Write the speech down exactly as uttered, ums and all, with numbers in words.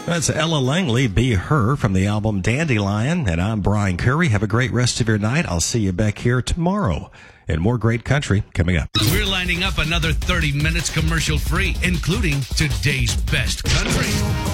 That's Ella Langley, Be Her, from the album Dandelion. And I'm Brian Curry. Have a great rest of your night. I'll see you back here tomorrow. And more great country coming up. We're lining up another thirty minutes commercial free, including today's best country.